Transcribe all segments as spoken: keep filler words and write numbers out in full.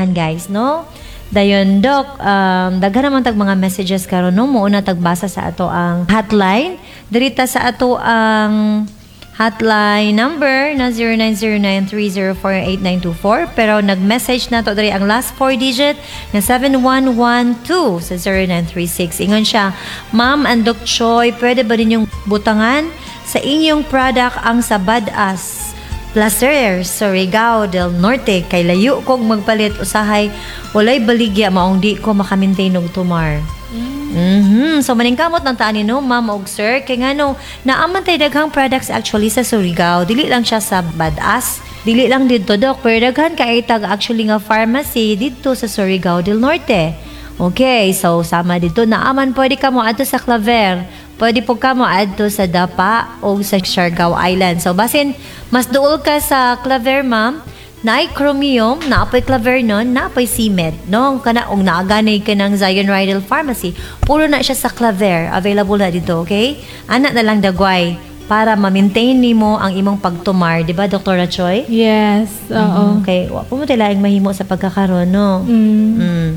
tindahan guys, no? Dayon, Doc, um, daghan naman tag mga messages karon no? Muuna tagbasa sa ato ang hotline. Dirita sa ato ang hotline number na zero nine zero nine three zero four eight nine two four. Pero nag-message na to diri ang last four digit na seven one one two sa zero nine three six. Ingon siya, Ma'am and Doc Choi, pwede ba ninyong butangan sa inyong product ang sa Badass Placer sa Surigao del Norte kay layo kog magpalit usahay walay baligya maong di ko makamintain og tumar. Mm. Mm-hmm. So maningkamot ng taan no ma'am og sir kay ngano naaman tay daghang products actually sa Surigao, dili lang siya sa Badass, dili lang didto Doc, pero daghan kay tag actually nga pharmacy didto sa Surigao del Norte. Okay, so sama dito naaman pwede ka mo adto sa Claver, pwede po ka mo adto sa Dapa o sa Siargao Island. So basin mas duol ka sa Claver ma'am, naay Chromium, naapoy Claver nun, naapoy C-Med, no? Kana og naaganay ka ng Zion Rydell Pharmacy, puro na siya sa Claver, available na dito, okay? Anak na lang dagway para ma-maintain nimo ang imong pagtumar, di ba, Doktora Choi? Yes, oo. Mm-hmm. Okay, wa po mo tayong mahimo sa pagkakaroon, no? Mm. Mm.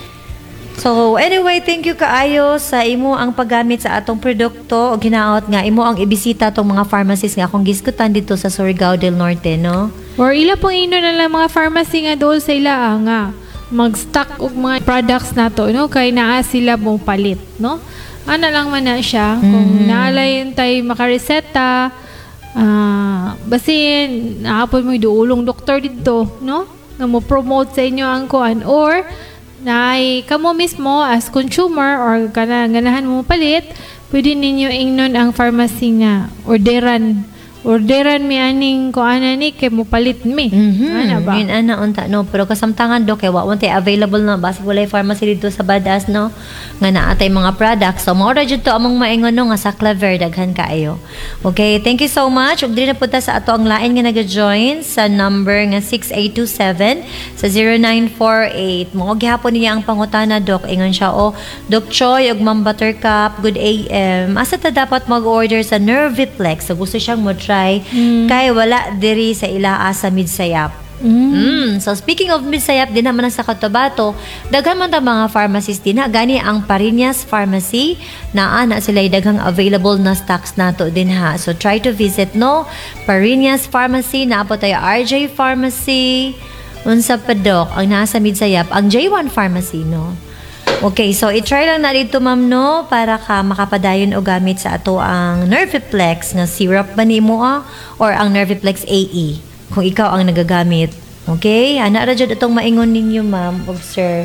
So, anyway, thank you kaayo sa imo ang paggamit sa atong produkto o ginaot nga imo ang ibisita tong mga pharmacies nga akong giskutan dito sa Surigao del Norte, no? Or ila pong ino na lang mga pharmacy nga dool sa ila nga mag-stock og mga products nato, no? Kay naa sila mong palit, no? Ana lang man na siya mm-hmm. kung naalayon tay makareseta, ah, basin naapon mo duulong doktor dito, no? Nga mo promote sa inyo ang kuan or na kamo mismo as consumer or kana ganahan mo palit, pwede ninyo ingnon ang pharmacy nga orderan orderan mi aning ko ana ni kay mo palit mi. Mm-hmm. Ana ba? Yun ana unta no, pero kasamtangan do kay wa unta available na basi walay pharmacy dito sa Badass no nga naatay mga products. So mao ra jud to among maingon no nga sa Claver daghan kaayo. Okay, thank you so much. Ug diri na punta sa ato ang lain nga naga-join sa number nga six eight two seven sa zero nine four eight. Mo gihapon niya ang pangutana Doc. Ingon siya o Doc Choi ug Ma'am Buttercup, good A M. Asa ta dapat mag-order sa Nerviplex? So gusto siyang mo try mm. kay wala diri sa ilaa sa Midsayap. Mm. Mm. So speaking of Midsayap din naman sa Cotabato, daghan man ta mga pharmacies din na gani ang Parinas Pharmacy na ana sila daghang available na stocks nato din ha. So try to visit no Parinas Pharmacy, na po tayo R J Pharmacy, unsa pa Doc ang nasa Midsayap, ang J one Pharmacy no. Okay, so i-try lang na dito ma'am no para ka makapadayon o gamit sa ato ang Nerviplex nga syrup ba nimo ah, or ang Nerviplex A E kung ikaw ang nagagamit. Okay? Ana ra jud itong maingon ninyo ma'am o sir.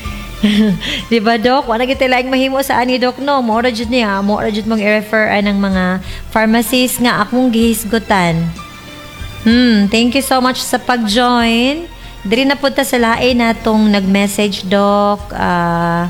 Di ba Doc? Wala kita laing mahimo sa ani Doc no. Mo ra jud niya, mo ra jud mong i-refer ang mga pharmacies nga akong gihisgutan. Hmm, thank you so much sa pag-join. Diri na punta sa lain natong nag-message Doc. Uh,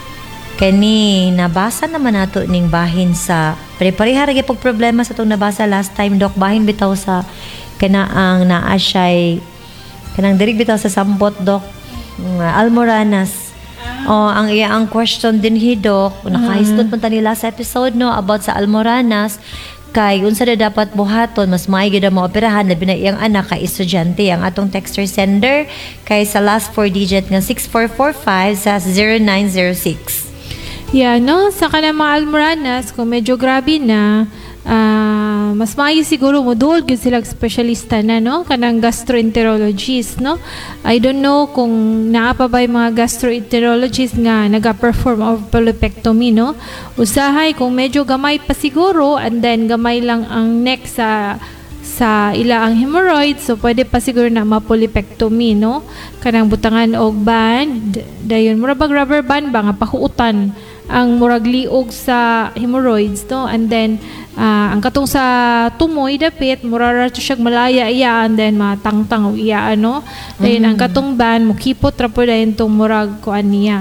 kani nabasa naman nato ning bahin sa pare-pareha ra gyud problema sa tong nabasa last time Doc, bahin bitaw sa kanaang naa siya'y kanang diri bitaw sa Sambot Doc, uh, Almoranas. Oh, ang iya ang question din hi Doc, nakahisgot punta nila sa episode no about sa Almoranas. Kay unsa na dapat buhaton mas maigi na maoperahan labi na iyang anak kay estudyante. Ang atong texter sender kay sa last four digit nga six four four five sa zero nine zero six. Yeah, no, sa kanang mga Almoranas kung medyo grabe na, uh, mas maigi siguro mo duol gyud sila specialista na no kanang gastroenterologist no. I don't know kung naa pa ba yung mga gastroenterologist nga naga-perform of polypectomy no. Usahay kung medyo gamay pa siguro and then gamay lang ang neck sa sa ila ang hemorrhoids, so pwede pa siguro na ma-polypectomy no kanang butangan og band dayon mura bag rubber band ba nga pahuutan ang murag liog sa hemorrhoids no, and then uh, ang katong sa tumoy dapit mura ra siya malaya iya and then matangtang iya ano then mm. ang katong band mukipot ra po dayon tong murag kuan niya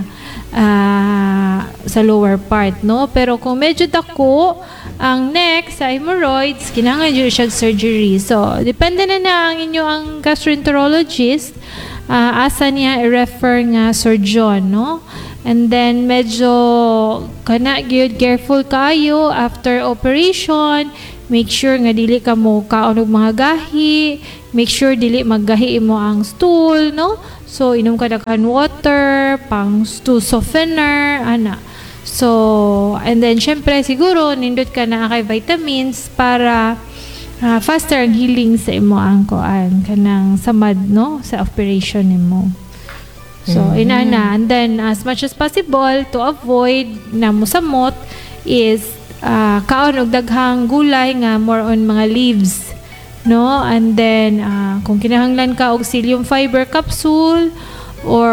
uh, sa lower part no. Pero kung medyo dako ang neck sa hemorrhoids, kinahanglan jud siya surgery. So depende na na ang inyo ang gastroenterologist uh, asa niya i-refer nga surgeon no. And then medyo kana gyud careful kayo after operation. Make sure nga dili ka mo kaon og mga gahi. Make sure dili maggahi mo ang stool no. So, inom ka daghan water, pang stool softener, ana. So, and then, syempre, siguro, nindot ka na kay vitamins para uh, faster ang healing sa imo ang koan, kanang samad, no? Sa operation nimo. So, mm-hmm. inana. And then, as much as possible, to avoid na musamot is uh, kaon og daghang gulay nga more on mga leaves. No? And then, uh, kung kinahanglan ka og psyllium fiber capsule or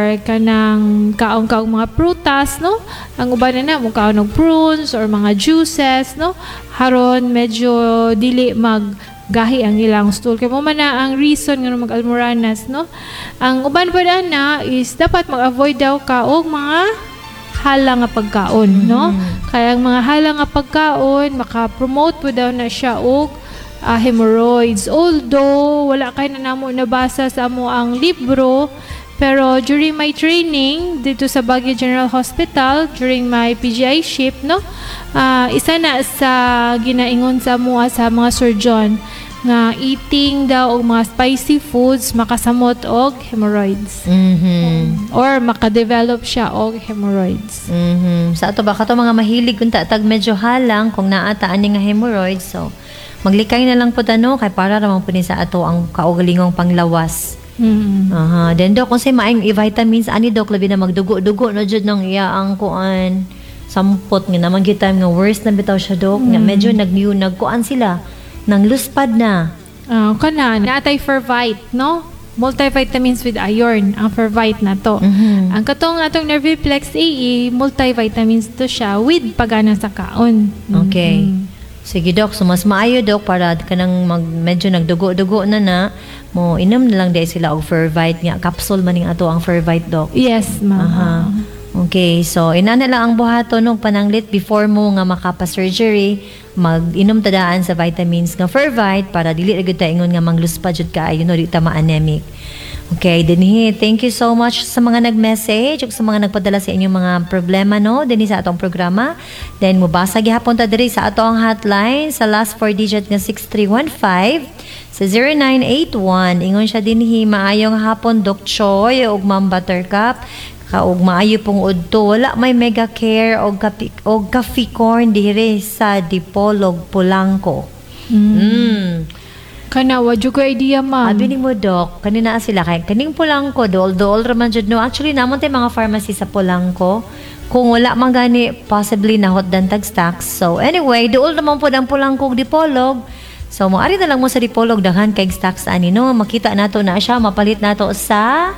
kanang kaon ka og mga prutas, no? Ang uban na na, mo kaon og prunes or mga juices, no? Haron, medyo dili mag gahi ang ilang stool. Kaya mo man na ang reason nga mag-almoranas, no? Ang uban pa na is dapat mag-avoid daw ka og mga halang nga pagkaon, mm-hmm. no? Kaya ang mga halang nga pagkaon, maka-promote po daw na siya og uh, hemorrhoids. Although, wala kayo na namo nabasa sa amo ang libro, pero during my training dito sa Baguio General Hospital, during my P G I ship, no? Uh, isa na sa ginaingon sa mua sa mga surgeon nga eating daw og mga spicy foods makasamot og hemorrhoids. Mm-hmm. Um, or makadevelop siya og hemorrhoids. Mm-hmm. Sa ato ba kato mga mahilig kung tag medyo halang kung naata ani nga hemorrhoids, so maglikay na lang pud ano kay para ra man pud sa ato ang kaugalingong panglawas. Mm-hmm. Aha, then dok kung say maayong i-vitamins ani dok labi na magdugo-dugo na jud nang iya ang kuan sampot nga naman gyud time nga worse na bitaw siya dok, nga Mm. medyo nag-new nagkuan sila nang luspad na. Ah, kana natay Fervite, no? Multivitamins with iron ang Fervite na to. Mhm. Ang katong atong Nerviplex A E, multivitamins to siya with pagana sa kaon. Okay. Mhm. Sige dok, so mas maayo dok para kanang mag medyo nagdugo-dugo na na mo inom na lang dai sila og Fervite nga capsule maning ato ang Fervite dok. Yes, ma'am. Aha. Okay, so inana lang ang buhaton og pananglit before mo nga makapa-surgery, mag-inom tadaan sa vitamins nga Fervite para dili ra gyud ta ingon nga mangluspad jud kaayo no di ta ma-anemic. Okay, dinhi, thank you so much sa mga nag-message ug sa mga nagpadala sa inyong mga problema no dinhi sa atong programa. Then mubasa gihapon ta diri sa atong hotline sa last four digit nga six three one five sa zero nine eight one. Ingon siya dinhi, maayong hapon Doc Choy ug Ma'am Buttercup. Kaog maayo pong udto, wala may mega care og kapi, og coffee corn dire sa Dipolog Polanco. Mm. Mm. Kana wa jud ko idea, ma'am. Abi ni mo dok, kanina sila kay kaning Polanco dol-dol raman jud no. Actually namon tay mga pharmacy sa Polanco. Kung wala man gani possibly nahot dan tag stocks. So anyway, dool naman po ang Polanco ug Dipolog. So moari na lang mo sa Dipolog daghan kay stocks ani no. Makita nato na siya, mapalit nato sa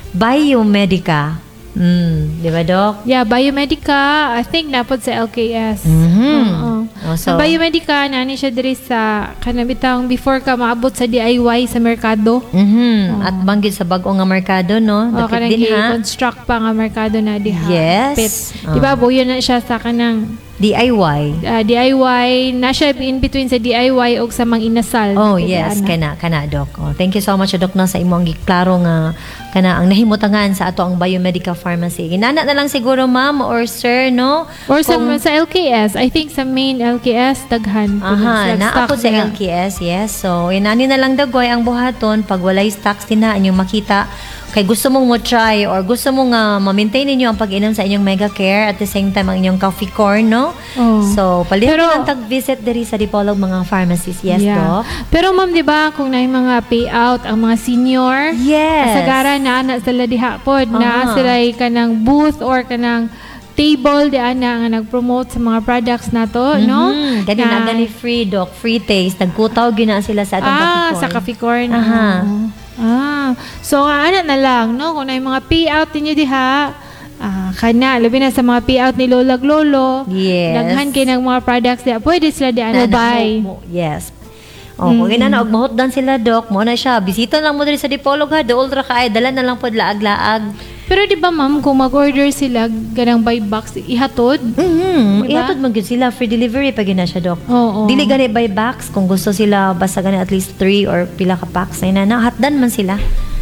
Biomedica. Mm, di ba, Doc? Yeah, Biomedica, I think napod sa L K S. Mhm. Oo. Oh, so, Ang Biomedica, nani siya diri sa kanabitang before ka maabot sa D I Y sa merkado. mhm. At banggit sa bag-o nga merkado, no? O, Dapit kanang din ha. i-construct pa nga merkado na diha. Yes. Pit. Oh. Diba, buyo na siya sa kanang D I Y. uh, D I Y, na siya in between sa D I Y o sa mga inasal. Oh, Pwede, yes. ana. Kana, kana, Doc. Oh, thank you so much, Doc, na sa imong giklaro nga kana ang nahimutangan sa ato ang Biomedica Pharmacy. Inana na lang siguro, ma'am or sir, no? Or sa, Kung- sa L K S, I think sa main L K S, daghan. po Aha, sila na stock ako sa nila. L K S, yes. So, inani na lang dagoy ang buhaton pag walay stocks din na inyong makita. Kay gusto mong mo try or gusto mong uh, ma-maintain ninyo ang pag-inom sa inyong Mega Care at the same time ang inyong coffee corn, no? Oh. So, palihog Pero- lang tag-visit diri sa Dipolog mga pharmacies. Yes, Yeah. Doc? Pero ma'am, di ba, kung na mga payout ang mga senior, Yes. kasagara na anak sila diha pod na Aha. sila kanang booth or kanang table di ana nga nag-promote sa mga products nato, no? Mhm. Gani na gani free, Doc. Free taste. Nagkutaw gina sila sa atong Ah, coffee corn. sa coffee corn. Aha. Oo. Ah, so ana na lang, no? Kung na mga payout ninyo diha, ah, kana labi na sa mga payout ni Lola Lolo. Yes. Daghan kay ng mga products diha. Pwede sila di ano Na- na- buy. mo- Yes. Oh, kung ina na og mahotdan sila, Doc, mo na siya. Bisita lang mo diri sa Dipolog ha. Dool ra ka ay dala na lang pod laag-laag. Pero di ba ma'am, kung mag-order sila ganang buy box, ihatod? Mhm. Diba? Ihatod man gyud sila free delivery pag gina siya, Doc. Oo. Dili gani by box kung gusto sila basta gani at least three or pila ka packs na ina hatdan man sila.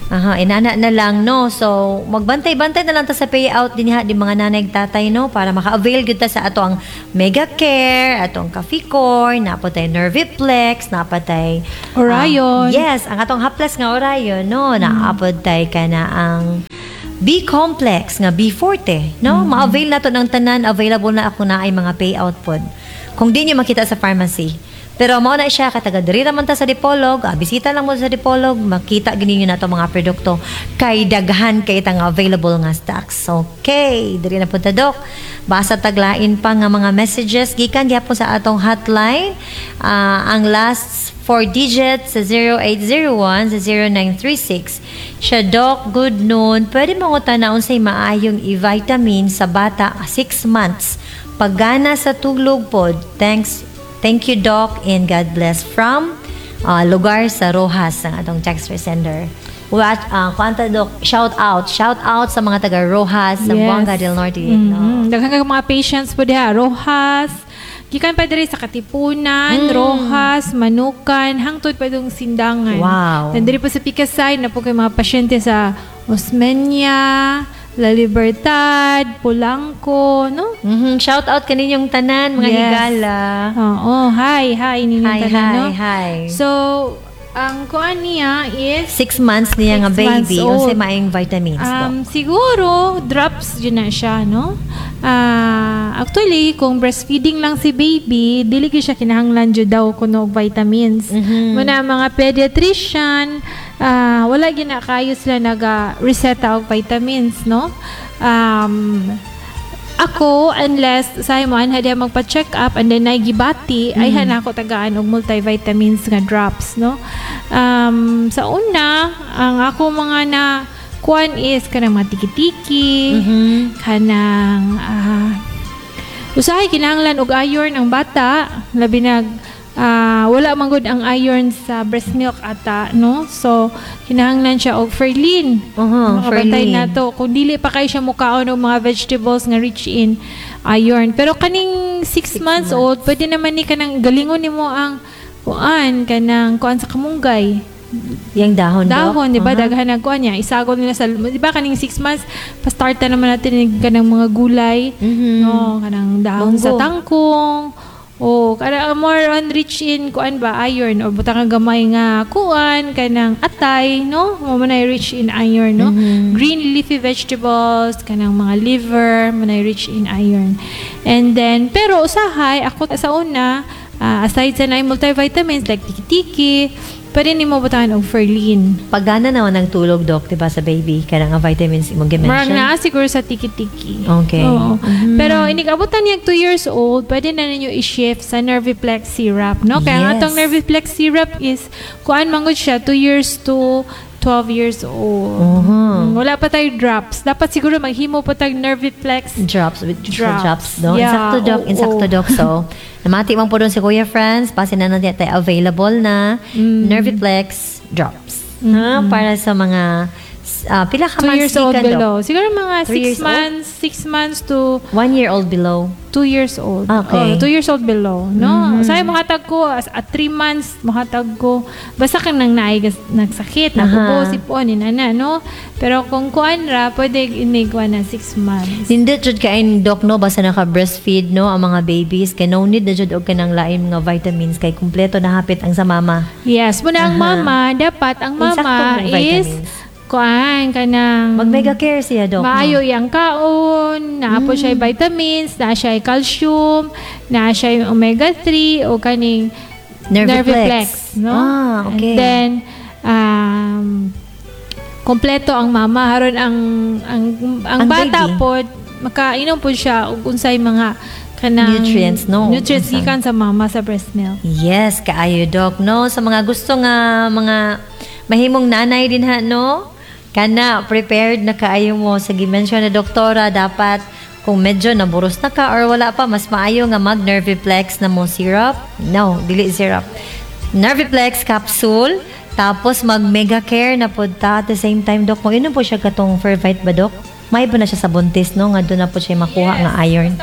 Aha, inana na lang, no? So, magbantay-bantay na lang ta sa payout din ha, di mga nanay ug tatay, no? Para maka-avail gud ta sa ato ang Mega Care, atong Caficor, napatay Nerviplex, napatay Orion. um, yes, ang atong haplas nga Orion, no? Mm. Naapatay ka na ang B-complex nga B forte, no? Mm-hmm. Ma-avail na to ng tanan, available na ako na ay mga payout pod. Kung di nyo makita sa pharmacy. Pero mao na siya kataga diri ra man ta sa Dipolog, ah, bisita lang mo sa Dipolog, makita gini na to mga produkto kay daghan kay tang available nga stocks. Okay, diri na punta dok. Basa taglain pa nga mga messages gikan gyapon sa atong hotline. Ah, ang last four digits sa zero eight zero one sa zero nine three six. Siya Doc, good noon. Pwede mo ko tanaon sa maayong i-vitamin sa bata six months. Paggana sa tulog pod. Thanks. Thank you, Doc, and God bless. From uh, lugar sa Rojas, ang atong text sender. What, uh, kwanta, Doc, shout out. Shout out sa mga taga Rojas, sa Yes. Buanga del Norte. Mm-hmm. No? Daghan ka mga patients po diha, Rojas, gikan pa diri sa Katipunan, Mm. Rojas, Manukan, hangtod pa dong Sindangan. Wow. Dan diri pa sa Pikasay na po kay mga pasyente sa Osmeña, La Libertad, Polanco, no? Mhm. Shout out kaninyong tanan, mga Yes. higala. Oo, hi, hi ninyong Hi, tanan, hi, no? hi. So, ang kuan niya is Six months niya nga Six months baby. old. Unsay maayong vitamins, Doc? Um, siguro, drops yun na siya, no? Ah, actually, kung breastfeeding lang si baby, dili gyud siya kinahanglan jud daw kuno og vitamins. Mhm. Muna mga pediatrician, ah, wala gyud na kayo sila naga-reseta og vitamins, no? Um, ako, unless sa mo hadi magpa-check up and then ay gibati, ay hana ako tagaan og multivitamins nga drops, no? Um, sa una, ang ako mga na kuan is kanang mga tiki-tiki, Mhm. kanang ah, usahay kinahanglan og iron ang bata, labi nag ah, wala man gud ang iron sa breast milk ata, no? So kinahanglan siya og Ferlin. Uh-huh, Makabantay Ferlin. na to. Kung dili pa kayo siya mukaon og mga vegetables nga rich in iron. Pero kaning six months, old, pwede naman ni kanang galingon nimo ang kuan kanang kuan sa kamunggay. Yang dahon, Doc? Dahon, di ba? Uh-huh. Daghan ang kuan niya. Isagon nila sa, di ba kaning six months, pa-start na naman natin yung kanang mga gulay. Mhm. No, kanang dahon Munggo. sa tangkong. O, kanang more on rich in kuan ba, iron. O, butang ang gamay nga kuan, kanang atay, no? O, manay rich in iron, no? Mhm. Green leafy vegetables, kanang mga liver, manay rich in iron. And then, pero usahay, ako sa una, ah, aside sa na multivitamins like tiki-tiki, pwede ni mo butangan og Ferlin. Paggana naman ng tulog, Doc, diba, sa baby? Kaya nga vitamins imong Marang gimension? naa siguro sa tiki-tiki. Okay. Oo. Mhm. Pero inikabutan niya two years old, pwede na ninyo i-shift sa Nerviplex syrup, no? Kaya nga Yes. tong Nerviplex syrup is, kuan mangod siya, two years to twelve years old. Mhm. Mm, wala pa tayo drops. Dapat siguro maghimo pa tayo Nerviplex. Drops with Drops. drops, no? Yeah, Insakto, Doc. oo. Insakto, Doc. So, namati man po doon si Kuya Franz. Pasin na natin tayo available na Mm. Nerviplex drops. Ha? Para sa mga ah, pila ka Two months years old gikan, Doc? below. Siguro mga Three six years old? months, six months to One year old below. two years old. Okay. Oh, two years old below. No? Mhm. Saya mahatag ko, as- at three months, mahatag ko. Basta kang nang naay nagsakit, Aha. nakubo, sipon, inana, no? Pero kung kuan ra, pwede inigwa na six months. Hindi jud kain, Doc, no? Basta naka-breastfeed, no? Ang mga babies. Kaya no need na jud og kanang lain mga vitamins. Kay kumpleto na hapit ang sa mama. Yes, muna ang Aha. mama, dapat ang Insakto mama ng is vitamins. kuan kanang Mag-mega care siya, Doc. no? maayo yang kaon, naa po siya vitamins, naa siya calcium, naa siya omega three o kaning Nerviplex. no? Ah, okay. And then um kompleto ang mama haron ang ang ang, Ang bata baby. pod makainom po siya og unsay mga kanang Nutrients, no? Nutrients Unsa? gikan sa mama sa breast milk. Yes, kaayo, Doc, no? Sa mga gusto nga mga mahimong nanay din ha, no? Kana, prepared na kaayo mo sa gimensyon na doktora, dapat kung medyo naburos na ka or wala pa, mas maayo nga mag Nerviplex na mo syrup. No, dili syrup. Nerviplex capsule, tapos mag Mega Care na po ta at the same time, Doc. Mo inom po siya katong Fervite ba, Doc? May ba na siya sa buntis, no? Nga doon na po siya makuha nga iron. Sa buntis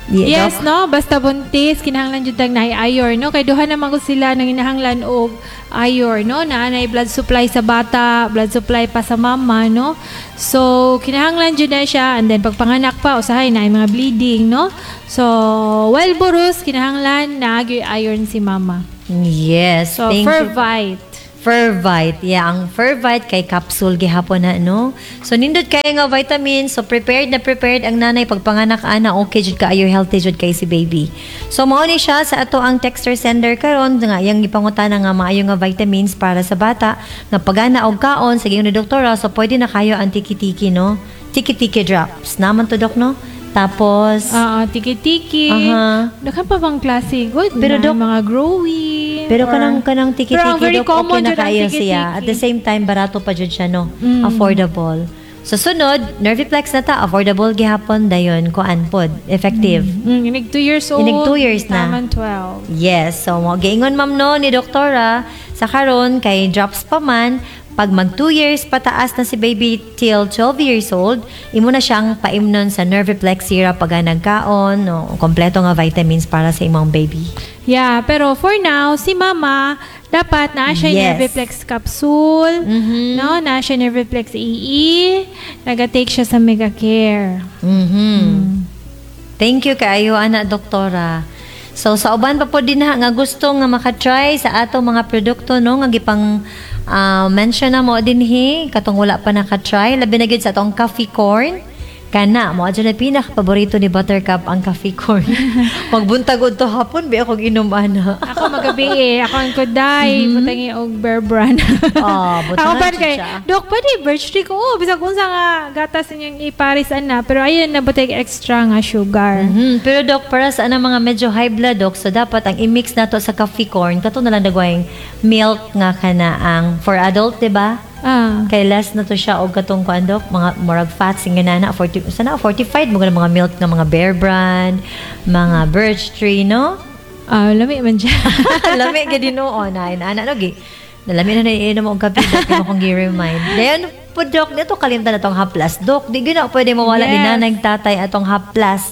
Yeah, Yes, no? Basta buntis, kinahanglan jud tag naay iron, no? Kay duha naman ko sila nang kinahanglan og iron, no? Na naay blood supply sa bata, blood supply pa sa mama, no? So, kinahanglan jud na siya, and then pagpanganak pa usahay naay mga bleeding, no? So, while burus kinahanglan na gyud iron si mama. Yes, So, thank you. Fervite. Fervite, yeah, ang Fervite kay capsule gihapon na, no? So nindot kay nga vitamin, so prepared na prepared ang nanay pagpanganak ana, okay jud kaayo, healthy jud kay si baby. So mao ni siya sa ato ang texter sender karon nga yang ipangutana nga maayo nga vitamins para sa bata nga pagana og kaon sa giingon ni doktora, so pwede na kayo ang tiki-tiki, no? Tiki-tiki drops. Naman to dok, no? Tapos Ah, tiki-tiki. Aha. Daghan pa bang klase? Good Pero, na, Dok, mga growy. Pero or- kanang kanang Pero ang tiki-tiki very dok, common okay na jud ang kayo tiki-tiki. siya. At the same time, barato pa jud siya, no? Mm. Affordable. So sunod, Nerviplex na ta, affordable gihapon dayon, kuan pod, effective. Mm, inig two years old. Inig two years na. Taman twelve. Yes, so mo giingon ma'am no ni doktora sa karon kay drops pa man pag mag two years pataas na si baby till twelve years old, imo na siyang paimnon sa Nerviplex syrup pag nagkaon, no, kompleto nga vitamins para sa imong baby. Yeah, pero for now, si mama, dapat na siya Yes. Nerviplex capsule, Mhm. no? Na siya Nerviplex E E, naga-take siya sa Mega Care. Mhm. Thank you kaayo ana doktora. So sa uban pa po din ha, nga gusto nga makatry sa ato mga produkto, no, nga gipang ah, mention na mo dinhi katong wala pa nakatry, labi na gyud sa atong coffee corn. Kana mo adyo na pinaka paborito ni Buttercup ang coffee corn. Magbuntag ud to hapon bi ako ginom ana. Ako magabi eh. Ako ang kuday, butangi og Bear Brand. Ah, butangan Ako pa siya kay, siya. Dok, pwede birch tree ko. Oh, bisag unsa nga gatas ninyong iparisan na. Pero ayun na butay extra nga sugar. Mhm. Pero dok, para sa anang mga medyo high blood dok, so dapat ang i-mix nato sa coffee corn kato na lang dagwayng milk nga kana ang for adult, di ba? Ah. Kay less na to siya og katong kuan dok, mga murag fats nga na forty sana fortified mo mga milk nga mga Bear Brand, mga Birch Tree, no? Ah, lami man dyan. Lami gid noon na ana no gi. Nalami na naiinom og kape dok kay akong gi-remind. Dayon po dok dito kalimtan natong haplas dok. Di gyud na pwede mawala ni Yes. nanay tatay atong haplas.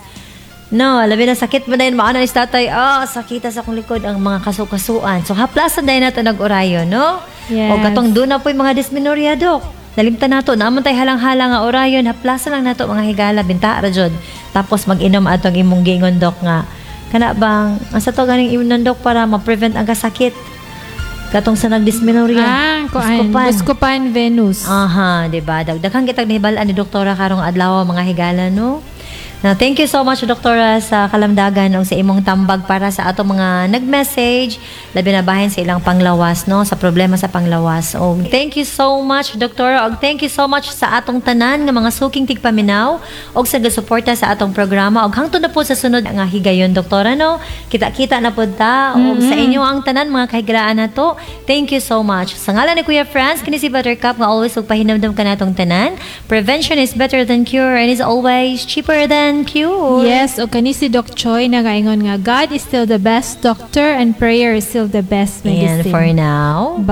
No, labi na sakit mo dahil maana ni tatay. Ah, sakita sa akong likod ang mga kasukasuan. So haplasan dahil nato nag-orayo, no? Yes. O katong doon na po yung mga dysmenorrhea, dok. Nalimtan nato, naman tayo halang-halang nga orayon, haplasan lang nato mga higala, binta rajod. Tapos mag-inom atong imong gingon, dok, nga. Kana bang, ang sa to ganing inom, dok, para ma-prevent ang kasakit. Katong sa nag-dysmenorrhea. Ah, kuan. Buscopan. Buscopan Venus. Aha, di ba? Dagdaghang kitag nahibalaan ni doktora karong adlaw mga higala, no? Now, thank you so much, doktora, sa kalamdagan o sa imong tambag para sa ato mga nag-message, labi na bahin sa ilang panglawas, no? Sa problema sa panglawas. O, thank you so much, doktora. O, thank you so much sa atong tanan nga mga suking tigpaminaw o sa gasuporta sa atong programa. O, hangtod na po sa sunod nga higayon, doktora, no? Kita-kita na po ta. O, sa inyo ang tanan, mga kahigalaan na to. Thank you so much. Sa ngalan ni Kuya Franz, kini si Buttercup nga always ugpahinamdam ka natong tanan. Prevention is better than cure and is always cheaper than cure. Yes, o kani si Doc Choi nagaingon nga God is still the best doctor and prayer is still the best And medicine. for now,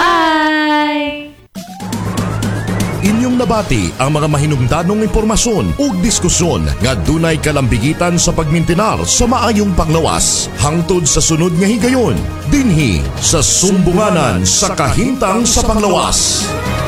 Bye-bye! Inyong nabati ang mga mahinungdanong impormasyon ug diskusyon nga dunay kalambigitan sa pagmintinar sa maayong panglawas hangtod sa sunod nga higayon dinhi sa sumbunganan sa kahimtang sa panglawas.